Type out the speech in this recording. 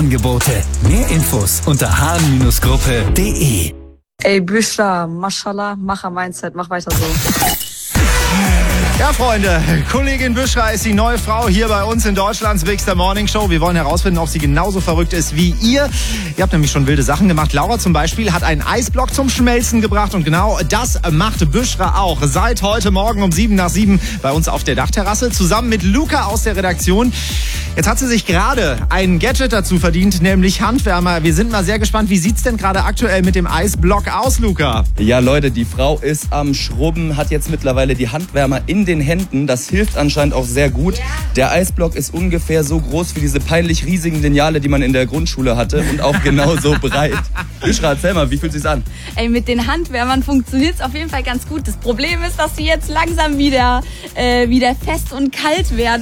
Angebote. Mehr Infos unter hahn-gruppe.de. Ey, Büschler, Mashallah, Macher-Mindset, mach weiter so. Ja, Freunde, Kollegin Büschra ist die neue Frau hier bei uns in Deutschlands Bigster Morning Show. Wir wollen herausfinden, ob sie genauso verrückt ist wie ihr. Ihr habt nämlich schon wilde Sachen gemacht. Laura zum Beispiel hat einen Eisblock zum Schmelzen gebracht und genau das macht Büschra auch. Seit heute Morgen um 7:07 bei uns auf der Dachterrasse zusammen mit Luca aus der Redaktion. Jetzt hat sie sich gerade ein Gadget dazu verdient, nämlich Handwärmer. Wir sind mal sehr gespannt, wie sieht's denn gerade aktuell mit dem Eisblock aus, Luca? Ja, Leute, die Frau ist am Schrubben, hat jetzt mittlerweile die Handwärmer in den Händen. Das hilft anscheinend auch sehr gut. Der Eisblock ist ungefähr so groß wie diese peinlich riesigen Lineale, die man in der Grundschule hatte und auch genauso breit. Büschra, erzähl mal, wie fühlt sich's an? Ey, mit den Handwärmern funktioniert's auf jeden Fall ganz gut. Das Problem ist, dass sie jetzt langsam wieder fest und kalt werden.